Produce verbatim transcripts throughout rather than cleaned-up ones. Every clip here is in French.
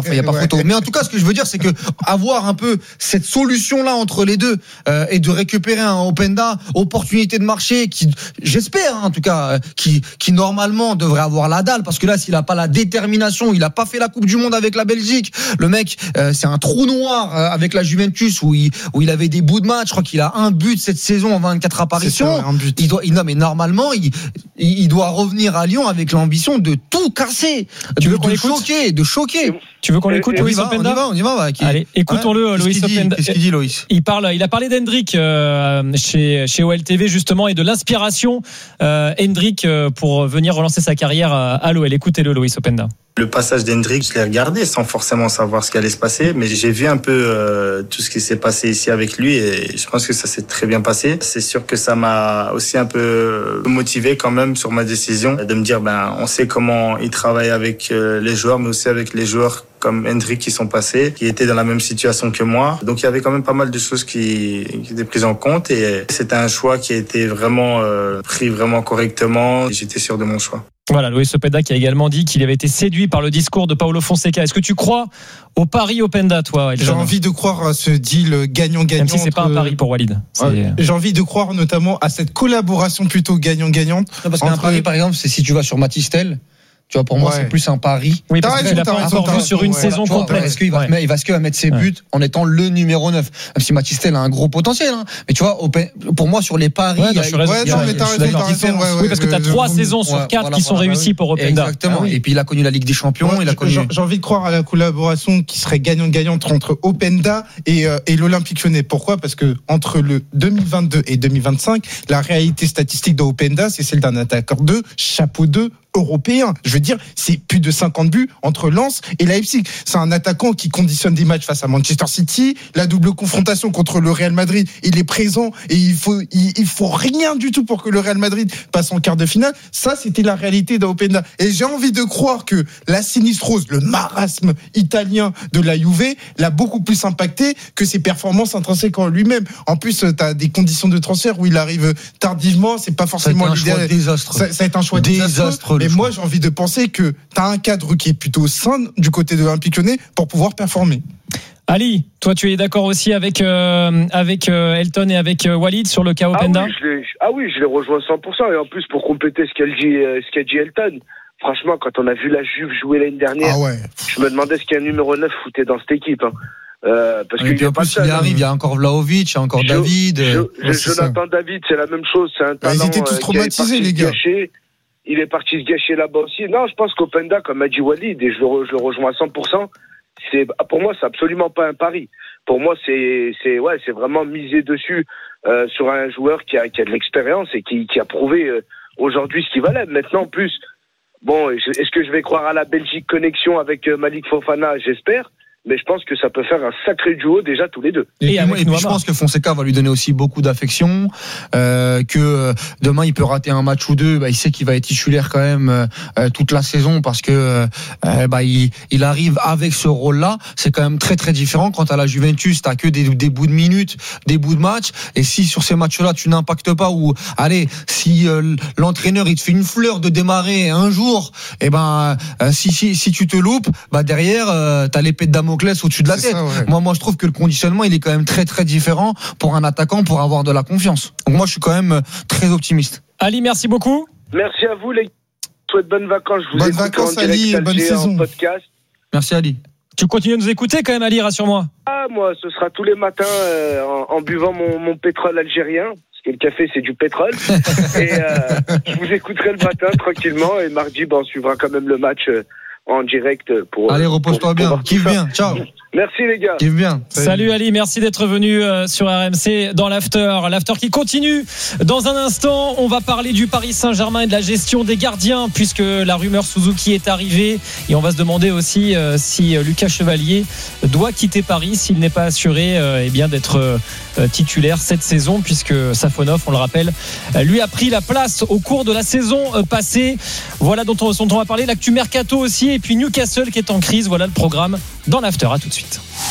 il n'y a pas ouais. photo. Mais en tout cas, ce que je veux dire, c'est que avoir un peu cette solution-là entre les deux euh, et de récupérer un Openda, opportunité de marché qui, j'espère, hein, en tout cas, euh, qui, qui normalement devrait avoir la dalle, parce que là, s'il n'a pas la détermination, il n'a pas fait la Coupe du Monde avec la Belgique. Le mec, euh, c'est un trou noir euh, avec la Juventus où il, où il avait des bouts de match. Je crois qu'il a un but cette saison en vingt-quatre apparitions. C'est ça, un but. Il doit, il, non, mais normalement, il, il doit revenir à Lyon avec l'ambition de tout casser, Tu de, veux qu'on de l'écoute choquer, de choquer. Tu veux qu'on l'écoute, On y Loïs va, on y Openda? va, on y va. Bah, qui... Allez, écoutons-le, Qu'est-ce Loïs qu'il dit Openda. Qu'est-ce qu'il dit, Loïs? Il parle, il a parlé d'Hendrick euh, chez chez O L T V justement et de l'inspiration euh, Hendrick euh, pour venir relancer sa carrière à, à l'O L. Écoutez-le, Loïs Openda. Le passage d'Hendrick, je l'ai regardé sans forcément savoir ce qui allait se passer, mais j'ai vu un peu euh, tout ce qui s'est passé ici avec lui et je pense que ça s'est très bien passé. C'est sûr que ça m'a aussi un peu motivé quand même sur ma décision de me dire, ben, on sait comment il travaille avec euh, les joueurs, mais aussi avec les joueurs comme Hendrick qui sont passés, qui étaient dans la même situation que moi. Donc il y avait quand même pas mal de choses qui, qui étaient prises en compte et c'était un choix qui a été vraiment euh, pris vraiment correctement. J'étais sûr de mon choix. Voilà, Loïs Openda qui a également dit qu'il avait été séduit par le discours de Paulo Fonseca. Est-ce que tu crois au pari Openda, toi, Elton? J'ai envie de croire à ce deal gagnant-gagnant. Même si c'est entre... pas un pari pour Walid. Ouais. J'ai envie de croire notamment à cette collaboration plutôt gagnant-gagnante. Non, parce qu'un entre... pari, par exemple, c'est si tu vas sur Matistel. Tu vois, pour moi, ouais. c'est plus un pari. Oui, parce raison, qu'il n'a pas raison, encore vu sur une ouais. saison Tu vois, complète. Est-ce qu'il va, Ouais. il va, est-ce qu'il va mettre ses buts en étant le numéro neuf? Même si Matistel a un gros potentiel, hein. Mais tu vois, pour moi, sur les paris, Ouais, il y a, je suis raison. Ouais, non, mais t'as raison, t'as raison. Ouais, ouais, Oui, parce que tu as je- trois je- saisons sur ouais, quatre voilà, qui sont voilà, réussies oui. pour Openda. Exactement. Ah oui. Et puis, il a connu la Ligue des Champions, Ouais, il a connu. j'ai, j'ai envie de croire à la collaboration qui serait gagnant-gagnante entre Openda et, euh, et l'Olympique Lyonnais. Pourquoi? Parce que entre le deux mille vingt-deux et deux mille vingt-cinq, la réalité statistique d'Openda, c'est celle d'un attaquant de chapeau deux européen. Je veux dire, c'est plus de cinquante buts entre Lens et Leipzig. C'est un attaquant qui conditionne des matchs face à Manchester City. La double confrontation contre le Real Madrid, il est présent et il faut, il, il faut rien du tout pour que le Real Madrid passe en quart de finale. Ça, c'était la réalité d'Openda. Et j'ai envie de croire que la sinistrose, le marasme italien de la Juve, l'a beaucoup plus impacté que ses performances intrinsèques en lui-même. En plus, t'as des conditions de transfert où il arrive tardivement. C'est pas forcément Ça a été un choix désastreux. Ça, ça a été un choix Désastreux, désastreux. le Et choix. moi, j'ai envie de penser que tu as un cadre qui est plutôt sain du côté de l'Olympique Lyonnais pour pouvoir performer. Ali, toi, tu es d'accord aussi avec, euh, avec euh, Elton et avec euh, Walid sur le cas Openda? Ah oui, je l'ai, ah oui, je les rejoins cent pour cent. Et en plus, pour compléter ce qu'elle dit, euh, ce qu'a dit Elton, franchement, quand on a vu la Juve jouer l'année dernière, Ah ouais. je me demandais ce qu'un numéro neuf foutait dans cette équipe. Hein. Euh, parce Et qu'il puis y a en pas plus, de il ça, arrive, il y a encore Vlahovic, il y a encore Jo- David. Jo- Ouais, c'est ça. Jonathan David, c'est la même chose. C'est un Bah, talent. ils étaient tous euh, qui est traumatisés, parti les se gars. gâcher. Il est parti se gâcher là-bas aussi. Non, je pense qu'Openda, comme a dit Walid, et je le, re- je le rejoins à cent pour cent, c'est, pour moi, c'est absolument pas un pari. Pour moi, c'est, c'est, ouais, c'est vraiment miser dessus euh, sur un joueur qui a, qui a de l'expérience et qui, qui a prouvé euh, aujourd'hui ce qu'il valait. Maintenant, en plus, bon, est-ce que je vais croire à la Belgique connexion avec euh, Malik Fofana? J'espère. Mais je pense que ça peut faire un sacré duo déjà tous les deux. Et, Et puis, avec moi, et puis je Noama. pense que Fonseca va lui donner aussi beaucoup d'affection, euh, que euh, demain il peut rater un match ou deux, bah, il sait qu'il va être titulaire quand même euh, toute la saison parce que euh, bah, il, il arrive avec ce rôle-là. C'est quand même très très différent. Quand à la Juventus, t'as que des, des bouts de minutes, des bouts de match, et si sur ces matchs-là tu n'impactes pas, ou allez, si euh, l'entraîneur il te fait une fleur de démarrer un jour, et ben euh, si si si tu te loupes, bah derrière euh, t'as l'épée de Damoclès au-dessus de la C'est tête. ça, ouais. Moi, moi, je trouve que le conditionnement, il est quand même très, très différent pour un attaquant pour avoir de la confiance. Donc moi, je suis quand même très optimiste. Ali, merci beaucoup. Merci à vous, les gars. Je vous souhaite bonnes vacances. Je vous Bonnes écoute vacances, en direct Ali, et bonne Alger, saison. en podcast. Merci Ali. Tu continues de nous écouter quand même, Ali, rassure-moi. Ah, moi, ce sera tous les matins euh, en, en buvant mon, mon pétrole algérien. Parce que le café, c'est du pétrole. Et euh, je vous écouterai le matin tranquillement. Et mardi, ben, on suivra quand même le match euh, en direct pour. Allez, pour- repose-toi pour bien. voir tout Kiffe ça. bien. Ciao. Merci, les gars. Kiffe bien. Salut Ali, merci d'être venu euh, sur R M C dans l'After. L'After qui continue. Dans un instant, on va parler du Paris Saint-Germain et de la gestion des gardiens, puisque la rumeur Suzuki est arrivée. Et on va se demander aussi euh, si Lucas Chevalier doit quitter Paris, s'il n'est pas assuré euh, eh bien, d'être euh, titulaire cette saison, puisque Safonov, on le rappelle, euh, lui a pris la place au cours de la saison euh, passée. Voilà dont on, dont on va parler. L'actu Mercato aussi, et puis Newcastle qui est en crise. Voilà le programme dans l'After. À tout de suite.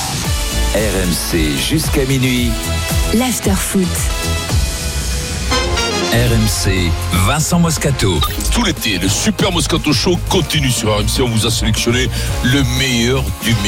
R M C jusqu'à minuit. L'After Foot. R M C, Vincent Moscato. Tout l'été, le Super Moscato Show continue sur R M C. On vous a sélectionné le meilleur du meilleur.